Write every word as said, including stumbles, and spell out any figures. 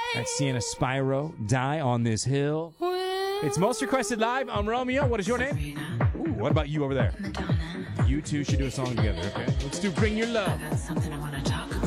That's Sienna Spyro, Die on This Hill. It's Most Requested Live. I'm Romeo. What is your name? Ooh, what about you over there? Madonna. You two should do a song together, okay? Let's do Bring Your Love. I got something I want to talk